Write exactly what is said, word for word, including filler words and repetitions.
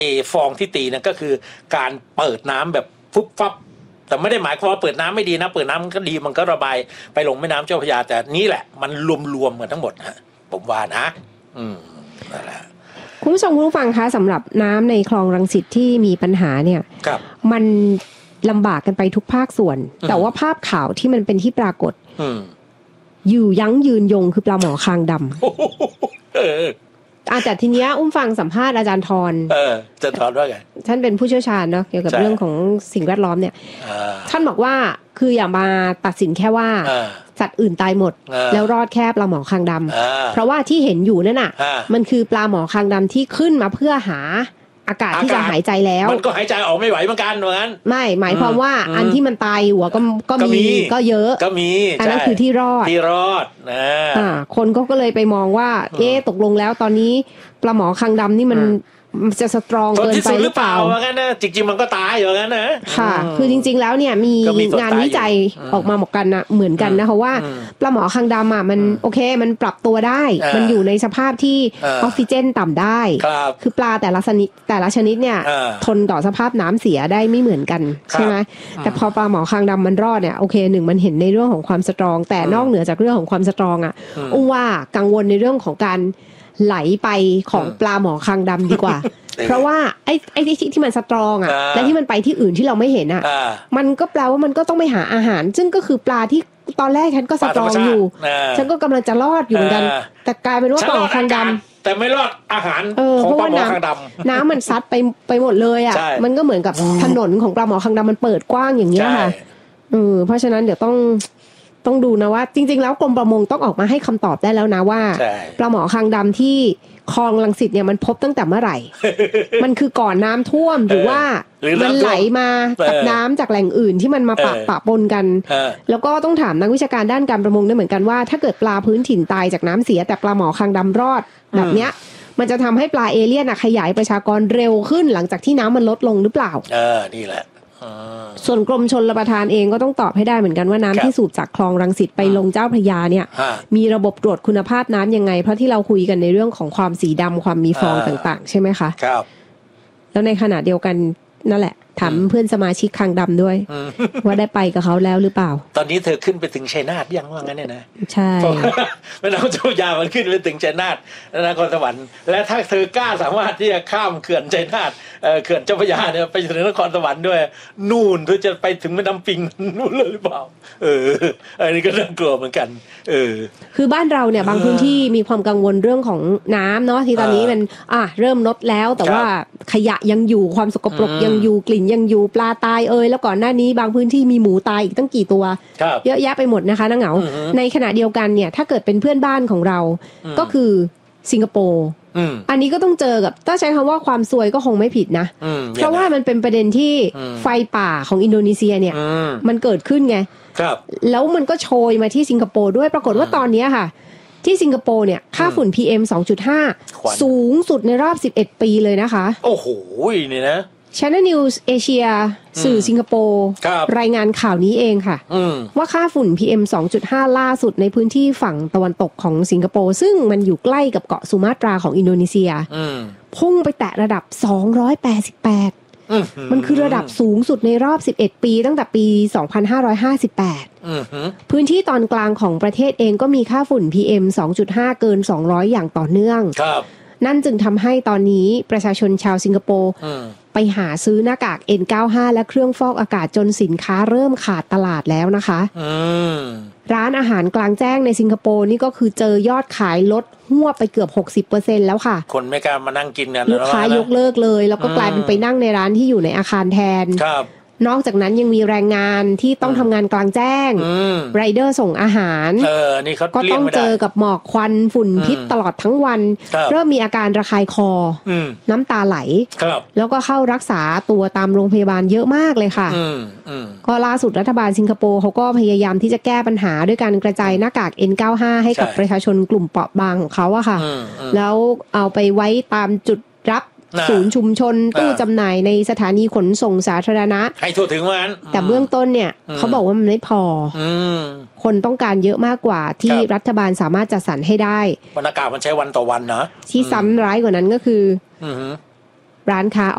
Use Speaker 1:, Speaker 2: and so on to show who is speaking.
Speaker 1: ฟองที่ตีนั่นก็คือการเปิดน้ำแบบฟุบฟับแต่ไม่ได้หมายความว่าเปิดน้ำไม่ดีนะเปิดน้ำมันก็ดีมันก็ระบายไปลงแม่น้ำเจ้าพระยาแต่นี่แหละมันรวมๆกันทั้งหมดฮะผมว่านะอืมนั่นแหละ
Speaker 2: คุณผู้ชมคุณผู้ฟังคะสำหรับน้ำในคลองรังสิตที่มีปัญหาเนี่ยมันลำบากกันไปทุกภาคส่วนแต่ว่าภาพข่าวที่มันเป็นที่ปรากฏอยู่ยั้งยืนยงคือปลาหมอคางดำอาจารย์ทีเนี้ยอุ้มฟังสัมภาษณ์อาจารย์ธร
Speaker 1: เออจะธรว่าไง
Speaker 2: ท่านเป็นผู้เชี่ยวชาญเนาะเกี่ยวกับเรื่องของสิ่งแวดล้อมเนี่ยท่านบอกว่าคืออย่ามาตัดสินแค่ว่าสัตว์อื่นตายหมดแล้วรอดแค่ปลาหมอคางดำเพราะว่าที่เห็นอยู่นั่นน่ะมันคือปลาหมอคางดำที่ขึ้นมาเพื่อหาอากาศที่จะหายใจแล้ว
Speaker 1: มันก็หายใจออกไม่ไหวเหมือนกันเหมือนกัน
Speaker 2: ไม่หมายความว่าอันที่มันตายหัวก็ก็มีก็เยอะ
Speaker 1: ก็มี
Speaker 2: อันนั้นคือที่รอด
Speaker 1: ที่รอดนะ
Speaker 2: อ่าคนก็ก็เลยไปมองว่าเอ๊ะตกลงแล้วตอนนี้ปลาหมอคางดำนี่มันจะสตรองเกินไปหรือเปล่า
Speaker 1: ว่างั้นนะจริงๆมันก็ตายอย่างนั้นนะ
Speaker 2: ค่ะคือจริงๆแล้วเนี่ยมีงานวิจัยออกมาเหมือนกันนะเหมือนกันนะเพราะว่าปลาหมอคางดำอ่ะมันโอเคมันปรับตัวได้มันอยู่ในสภาพที่ออกซิเจนต่ำได้คือปลาแต่ละชนิดแต่ละชนิดเนี่ยทนต่อสภาพน้ำเสียได้ไม่เหมือนกันใช่ไหมแต่พอปลาหมอคางดำมันรอดเนี่ยโอเคหนึ่งมันเห็นในเรื่องของความสตรองแต่นอกเหนือจากเรื่องของความสตรองอ่ะอุ้งว่ากังวลในเรื่องของการไหลไปของปลาหมอคางดำดีกว่าเพราะว่าไอ้ไอ้ที่ที่มันสตรองอ่ะและที่มันไปที่อื่นที่เราไม่เห็นอ่ะมันก็แปลว่ามันก็ต้องไปหาอาหารซึ่งก็คือปลาที่ตอนแรกฉันก็สตรองอยู่ฉันก็กำลังจะรอดอยู่เหมือนกันแต่กลายเป็นว่าปลาหมอคางดำ
Speaker 1: แต่ไม่รอดอาหาร
Speaker 2: ของปลาหมอคางดำน้ำมันซัดไปไปหมดเลยอ่ะมันก็เหมือนกับถนนของปลาหมอคางดำมันเปิดกว้างอย่างเงี้ยค่ะเออเพราะฉะนั้นเดี๋ยวต้องต้องดูนะว่าจริงๆแล้วกรมประมงต้องออกมาให้คำตอบได้แล้วนะว่าปลาหมอคางดำที่คลองรังสิตเนี่ยมันพบตั้งแต่เมื่อไหร่ มันคือก่อนน้ำท่วมหรือว่ามันไหลมากับน้ำจากแหล่งอื่นที่มันมาปะปะปนกันแล้วก็ต้องถามนักวิชาการด้านการประมงด้วยเหมือนกันว่าถ้าเกิดปลาพื้นถิ่นตายจากน้ำเสียแต่ปลาหมอคางดำรอดแบบเนี้ยมันจะทำให้ปลาเอเลี่ยนขยายประชากรเร็วขึ้นหลังจากที่น้ำมันลดลงหรือเปล่า
Speaker 1: เออนี่แหละ
Speaker 2: ส่วนกรมชลประทานเองก็ต้องตอบให้ได้เหมือนกันว่าน้ำที่สูบจากคลองรังสิตไปลงเจ้าพระยาเนี่ยมีระบบตรวจคุณภาพน้ำยังไงเพราะที่เราคุยกันในเรื่องของความสีดำความมีฟองต่างๆใช่ไหมคะ
Speaker 1: ครับ
Speaker 2: แล้วในขณะเดียวกันนั่นแหละถามเพื่อนสมาชิกคางดำด้วยว่าได้ไปกับเขาแล้วหรือเปล่า
Speaker 1: ตอนนี้เธอขึ้นไปถึงชัยนาทยังว่างั้นเนี่ยนะ
Speaker 2: ใช่
Speaker 1: แม่น้ำเจ้าพระยามันขึ้นไปถึงชัยนาทนครสวรรค์และถ้าเธอกล้าสามารถที่จะข้ามเขื่อนชัยนาทเขื่อนเจ้าพระยาเนี่ยไปถึงนครสวรรค์ด้วยนู่นเธอจะไปถึงแม่น้ำปิงนู่นเลยหรือเปล่าเอออันนี้ก็น่ากลัวเหมือนกันเออ
Speaker 2: คือบ้านเราเนี่ยบางพื้นที่มีความกังวลเรื่องของน้ำเนาะที่ตอนนี้มันอ่ะเริ่มลดแล้วแต่ว่าขยะยังอยู่ความสกปรกยังอยู่กลิ่นยังอยู่ปลาตายเอ่ยแล้วก่อนหน้านี้บางพื้นที่มีหมูตายอีกตั้งกี่ตัวเยอะแยะไปหมดนะคะน้าเหงาในขณะเดียวกันเนี่ยถ้าเกิดเป็นเพื่อนบ้านของเราก็คือสิงคโปร์อันนี้ก็ต้องเจอกับถ้าใช้คำว่าความซวยก็คงไม่ผิดนะเพราะว่ามันเป็นประเด็นที่ไฟป่าของอินโดนีเซียเนี่ยมันเกิดขึ้นไงแล้วมันก็โชยมาที่สิงคโปร์ด้วยปรากฏว่าตอนนี้ค่ะที่สิงคโปร์เนี่ยค่าฝุ่น พี เอ็ม สองจุดห้า สูงสุดในรอบสิบเอ็ดปีเลยนะคะ
Speaker 1: โอ้โหนี่นะ
Speaker 2: Channel News Asia สื่อสิงคโปร์รายงานข่าวนี้เองค่ะว่าค่าฝุ่น พี เอ็ม สองจุดห้า ล่าสุดในพื้นที่ฝั่งตะวันตกของสิงคโปร์ซึ่งมันอยู่ใกล้กับเกาะสุมาตราของอินโดนีเซียพุ่งไปแตะระดับสองร้อยแปดสิบแปดมันคือระดับสูงสุดในรอบสิบเอ็ดปีตั้งแต่ปีสองพันห้าร้อยห้าสิบแปดพื้นที่ตอนกลางของประเทศเองก็มีค่าฝุ่น พี เอ็ม สองจุดห้า เกินสองร้อยอย่างต่อเนื่องนั่นจึงทำให้ตอนนี้ประชาชนชาวสิงคโปร์ไปหาซื้อหน้ากาก เอ็น เก้าสิบห้า และเครื่องฟอกอากาศจนสินค้าเริ่มขาดตลาดแล้วนะคะร้านอาหารกลางแจ้งในสิงคโปร์นี่ก็คือเจอยอดขายลดหวบไปเกือบ หกสิบเปอร์เซ็นต์ แล้วค่ะ
Speaker 1: คนไม่กล้ามานั่งกินกัน
Speaker 2: ลูกค้ายกเลิกเลยแล้วก็กลายเป็นไปนั่งในร้านที่อยู่ในอาคารแทนนอกจากนั้นยังมีแรงงานที่ต้องทำงานกลางแจ้งไรเดอร์ส่งอาหารก็ต้องเจอกับหมอกควันฝุ่นพิษตลอดทั้งวันเริ่มมีอาการระคายคอน้ำตาไหลแล้วก็เข้ารักษาตัวตามโรงพยาบาลเยอะมากเลยค่ะก็ล่าสุดรัฐบาลสิงคโปร์เขาก็พยายามที่จะแก้ปัญหาด้วยการกระจายหน้ากาก เอ็น เก้าสิบห้า ให้กับประชาชนกลุ่มเปราะบางของเขาอะค่ะแล้วเอาไปไว้ตามจุดรับศูนย์ชุมชนตู้จำหน่ายในสถานีขนส่งสาธารณะ
Speaker 1: ให้ทั่วถึงว่างั้น
Speaker 2: แต่เบื้องต้นเนี่ยเขาบอกว่ามันไม่พอคนต้องการเยอะมากกว่าที่รัฐบาลสามารถจัดสรรให้ได้
Speaker 1: บรรยากาศมันใช้วันต่อวันนะ
Speaker 2: ที่ซ้ำร้ายกว่านั้นก็คือร้านค้า